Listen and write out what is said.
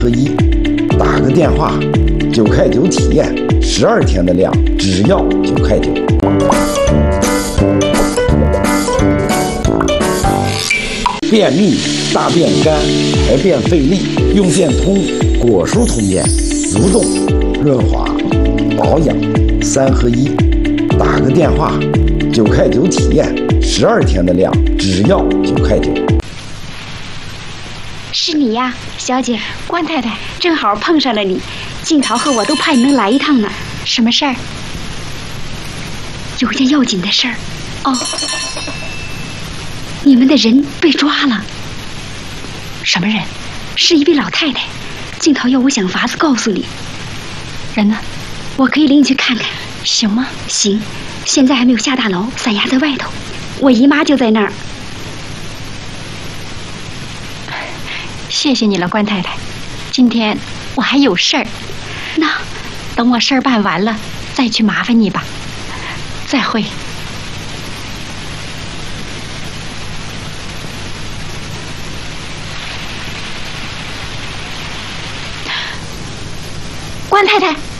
合一，打个电话，9块9体验，12天的量，只要9块9。便秘、大便干、排便费力，用电通、果蔬通便，蠕动、润滑、保养，3合一。打个电话，9块9体验，12天的量，只要9块9。 是你呀，小姐，关太太，正好碰上了你。静桃和我都怕你能来一趟呢。什么事儿？有件要紧的事儿。哦，你们的人被抓了。什么人？是一位老太太。静桃要我想法子告诉你。人呢？我可以领你去看看，行吗？行，现在还没有下大楼，散牙在外头。我姨妈就在那儿。谢谢你了，关太太。今天我还有事儿，那等我事儿办完了再去麻烦你吧。再会。关太太。